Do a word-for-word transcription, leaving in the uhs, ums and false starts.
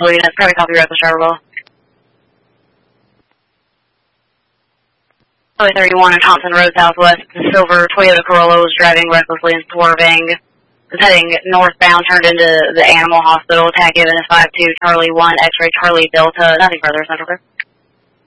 hospital units. Private copy, reckless driver well. Highway thirty-one on Thompson Road Southwest. The silver Toyota Corolla was driving recklessly and swerving. Was heading northbound, turned into the Animal Hospital. Tag given is five two Charlie one X-ray Charlie Delta. Nothing further, Central Clear.